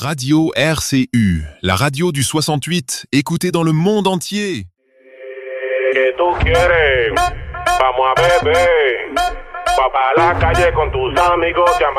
Radio RCU, la radio du 68, écoutée dans le monde entier. ¿Qué tú quieres? Vamos a beber. Va para la calle con tus amigos, llama